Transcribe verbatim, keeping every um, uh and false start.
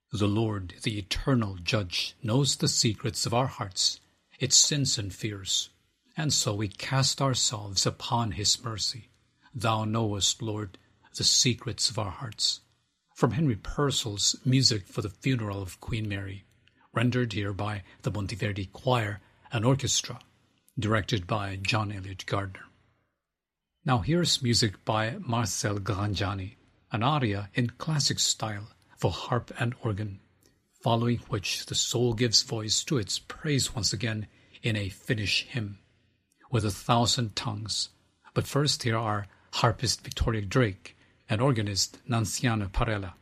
The Lord, the eternal judge, knows the secrets of our hearts, its sins and fears, and so we cast ourselves upon his mercy. Thou knowest, Lord, the secrets of our hearts. From Henry Purcell's Music for the Funeral of Queen Mary, rendered here by the Monteverdi Choir and Orchestra, directed by John Eliot Gardner. Now here's music by Marcel Grangiani, an aria in classic style for harp and organ, following which the soul gives voice to its praise once again in a Finnish hymn, with a thousand tongues. But first here are harpist Victoria Drake and organist Nanciana Parella.